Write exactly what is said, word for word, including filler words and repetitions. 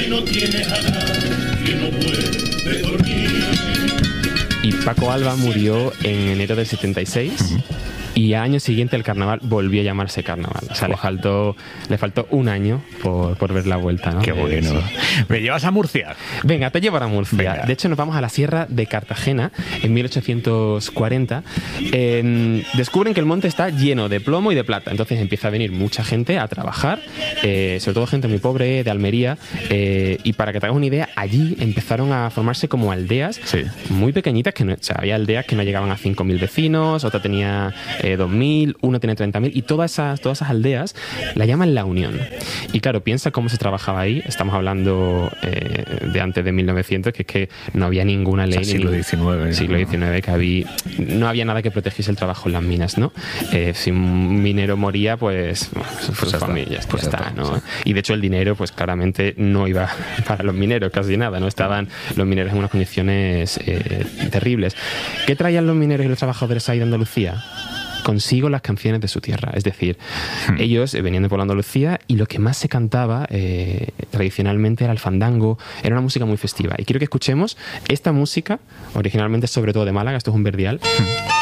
no tiene alas, que no puede dormir. Y Paco Alba murió en enero del setenta y seis. Uh-huh. Y al año siguiente el carnaval volvió a llamarse carnaval. O sea, wow. le faltó le faltó un año por, por ver la vuelta, ¿no? Qué bueno. Sí. ¿Me llevas a Murcia? Venga, te llevo a Murcia. Venga. De hecho, nos vamos a la Sierra de Cartagena en mil ochocientos cuarenta. Eh, descubren que el monte está lleno de plomo y de plata. Entonces empieza a venir mucha gente a trabajar, eh, sobre todo gente muy pobre de Almería. Eh, y para que te hagas una idea, allí empezaron a formarse como aldeas sí. muy pequeñitas. Que no, o sea, había aldeas que no llegaban a cinco mil vecinos, otra tenía eh, dos mil, uno tiene treinta mil, y todas esas, todas esas aldeas la llaman La Unión. Y claro, piensa cómo se trabajaba ahí. Estamos hablando eh, de antes de mil novecientos, que es que no había ninguna ley. O sea, siglo diecinueve. Siglo diecinueve, que había, no había nada que protegiese el trabajo en las minas, ¿no? Eh, si un minero moría, pues, pues, pues su familia, pues ya está, ¿no? Sí. Y de hecho el dinero, pues claramente no iba para los mineros, casi nada, ¿no? Estaban los mineros en unas condiciones eh, terribles. ¿Qué traían los mineros y los trabajadores ahí de Andalucía? Consigo las canciones de su tierra. Es decir, hmm. ellos eh, venían de Puebla, Andalucía, y lo que más se cantaba eh, tradicionalmente era el fandango. Era una música muy festiva. Y quiero que escuchemos esta música, originalmente sobre todo de Málaga. Esto es un verdial. Hmm.